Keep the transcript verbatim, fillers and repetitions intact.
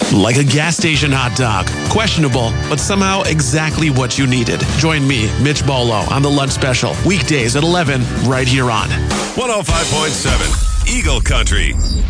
Like a gas station hot dog. Questionable, but somehow exactly what you needed. Join me, Mitch Bolo, on The Lunch Special. Weekdays at eleven, right here on one oh five point seven Eagle Country.